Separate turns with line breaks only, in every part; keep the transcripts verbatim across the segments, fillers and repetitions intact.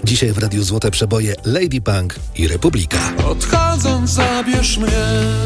Dzisiaj w Radiu Złote Przeboje Lady Punk i Republika.
Odchodząc zabierz mnie,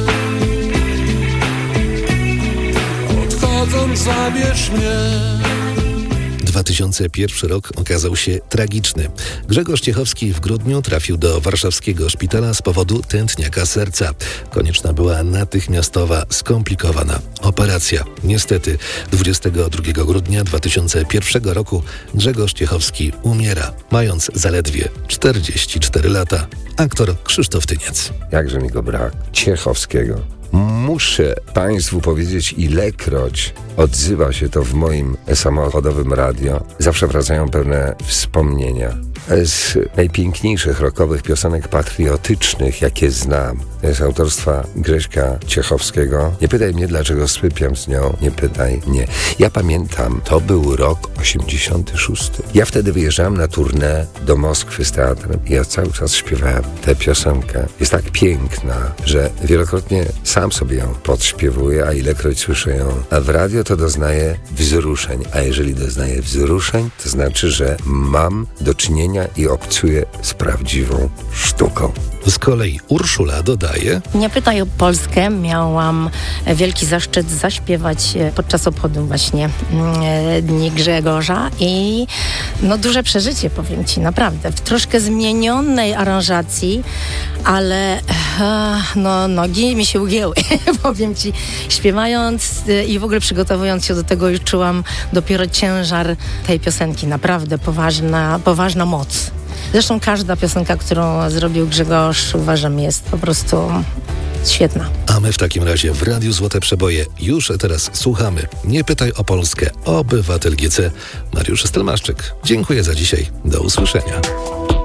odchodząc zabierz mnie.
dwa tysiące pierwszy rok okazał się tragiczny. Grzegorz Ciechowski w grudniu trafił do warszawskiego szpitala z powodu tętniaka serca. Konieczna była natychmiastowa, skomplikowana operacja. Niestety dwudziestego drugiego grudnia dwa tysiące pierwszego roku Grzegorz Ciechowski umiera, mając zaledwie czterdzieści cztery lata. Aktor Krzysztof Tyniec.
Jakże mi go brak. Ciechowskiego. Muszę Państwu powiedzieć, ilekroć odzywa się to w moim samochodowym radio, zawsze wracają pewne wspomnienia z najpiękniejszych rockowych piosenek patriotycznych, jakie znam. To jest autorstwa Grześka Ciechowskiego. Nie pytaj mnie, dlaczego sypiam z nią. Nie pytaj mnie. Ja pamiętam, to był rok osiemdziesiąty szósty. Ja wtedy wyjeżdżałem na tournée do Moskwy z teatrem i ja cały czas śpiewałem tę piosenkę. Jest tak piękna, że wielokrotnie sam sobie ją podśpiewuję, a ilekroć słyszę ją a w radio, to doznaję wzruszeń. A jeżeli doznaję wzruszeń, to znaczy, że mam do czynienia i obcuję z prawdziwą sztuką.
Z kolei Urszula dodaje:
Nie pytaj o Polskę. Miałam wielki zaszczyt zaśpiewać podczas obchodu właśnie Dni Grzegorza i no duże przeżycie, powiem Ci, naprawdę. W troszkę zmienionej aranżacji, ale no nogi mi się ugięły, powiem Ci. Śpiewając i w ogóle przygotowując się do tego, już czułam dopiero ciężar tej piosenki. Naprawdę poważna, poważna moc. Zresztą każda piosenka, którą zrobił Grzegorz, uważam, jest po prostu świetna.
A my w takim razie w Radiu Złote Przeboje już teraz słuchamy Nie pytaj o Polskę, Obywatel G C. Mariusz Stelmaszczyk. Dziękuję za dzisiaj. Do usłyszenia.